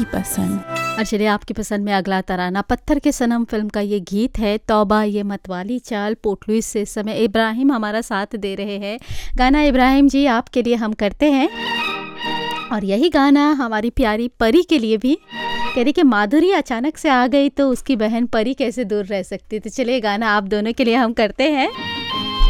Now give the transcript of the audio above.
आपकी पसंद। और चलिए आपकी पसंद में अगला तराना पत्थर के सनम फिल्म का ये गीत है। तौबा ये मतवाली चाल पोर्टलुइस से इस समय इब्राहिम हमारा साथ दे रहे हैं। गाना इब्राहिम जी आपके लिए हम करते हैं, और यही गाना हमारी प्यारी परी के लिए भी। कह रही कि माधुरी अचानक से आ गई तो उसकी बहन परी कैसे दूर रह सकती। तो चलिए गाना आप दोनों के लिए हम करते हैं।